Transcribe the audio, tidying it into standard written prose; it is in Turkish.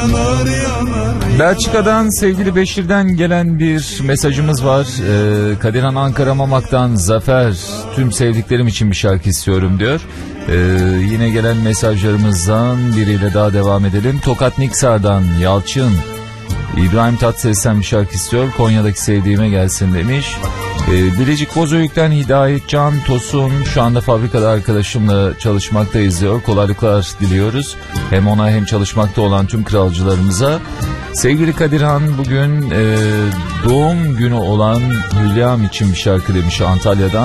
Belçika'dan sevgili Beşir'den gelen bir mesajımız var. Kadirhan Ankara Mamak'tan Zafer, tüm sevdiklerim için bir şarkı istiyorum diyor. Yine gelen mesajlarımızdan biriyle daha devam edelim. Tokat Niksar'dan Yalçın, İbrahim Tatlıses'ten bir şarkı istiyor. Konya'daki sevdiğime gelsin demiş. Bilecik Bozüyük'ten Hidayetcan Tosun, şu anda fabrikada arkadaşımla çalışmaktayız diyor. Kolaylıklar diliyoruz. Hem ona hem çalışmakta olan tüm kralcılarımıza. Sevgili Kadirhan, bugün doğum günü olan Hülya'm için bir şarkı demiş Antalya'dan.